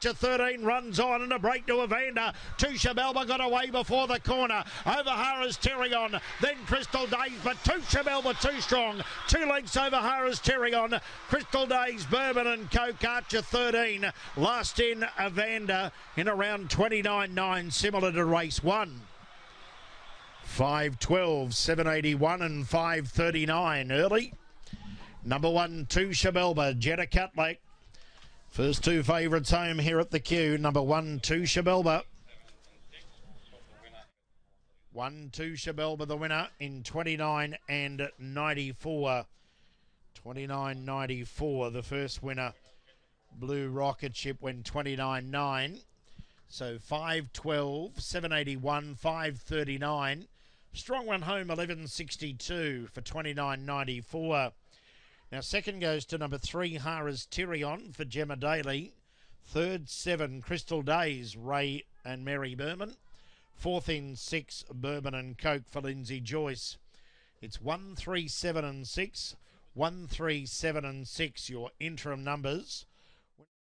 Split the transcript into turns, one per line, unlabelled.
Archer 13 runs on and a break to Evander. Tusha Melba got away before the corner. Over Hara's Terrion, then Crystal Days, but Tusha Melba too strong. 2 lengths over Hara's Terrion. Crystal Days, Bourbon and Coke, Archer 13. Last in Evander in around 29.9, similar to race 1. 5.12, 781 and 5.39 early. Number 1, Tusha Melba, Jetta Cutlack. First 2 favourites home here at the queue. Number 1, Tusha Melba. 1, Tusha Melba, the winner in 29 and 94. 29.94, the first winner. Blue Rocket Ship went 29.9. So 5.12, 781, 5.39. Strong one home, 11.62 for 29.94. Now, second goes to number 3, Hara's Tyrion for Gemma Daly. Third, 7, Crystal Days, Ray and Mary Berman. Fourth in 6, Bourbon and Coke for Lindsay Joyce. It's 1, 3, 7 and 6. 1, 3, 7 and 6, your interim numbers.